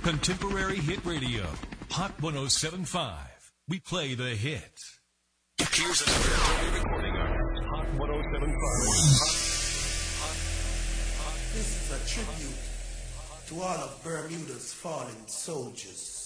Contemporary Hit Radio. Hot 107.5. We play the hits. Here's another early recording artist. Hot 107.5. This is a tribute to all of Bermuda's fallen soldiers.